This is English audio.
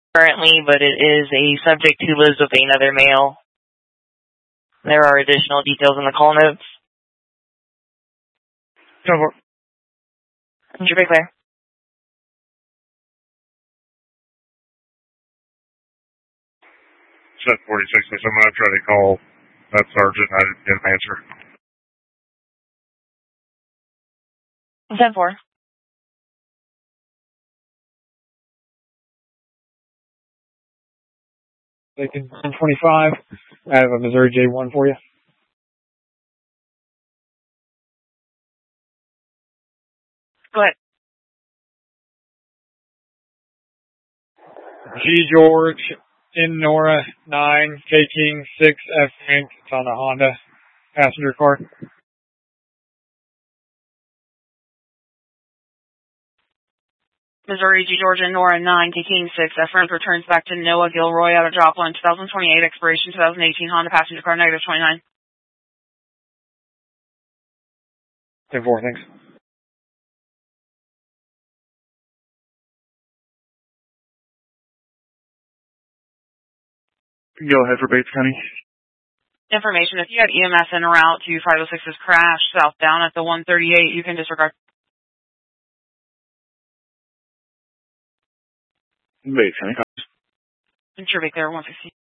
currently, but it is a subject who lives with another male. There are additional details in the call notes. Go for it. Traffic clear. Set 46, so I'm going to try to call that sergeant. I didn't get an answer. 10-4. Taking 1025. I have a Missouri J1 for you. Go ahead. G George, N Nora 9, K King 6, F Frank. It's on a Honda passenger car. Missouri G George N Nora 9, K King 6, F Frank returns back to Noah Gilroy out of Joplin, 2028, expiration 2018, Honda passenger car, negative 29. 10-4, thanks. Go ahead for Bates County. Information, if you had EMS en route to 506's crash southbound at the 138, you can disregard. Bates County. Traffic there, 160.